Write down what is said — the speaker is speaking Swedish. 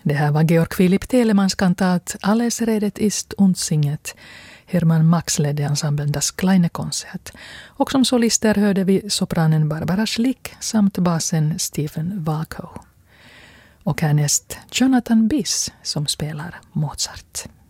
Det här var Georg Philipp Telemans kantat Alles redet ist und singet. Hermann Max ledde ensemblen Das kleine Konzert. Och som solister hörde vi sopranen Barbara Schlick samt basen Stephen Waco. Och härnäst Jonathan Biss som spelar Mozart.